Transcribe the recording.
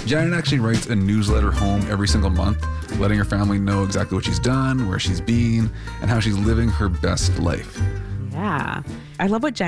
Janet actually writes a newsletter home every single month, letting her family know exactly what she's done, where she's been, and how she's living her best life. Yeah. I love what Jen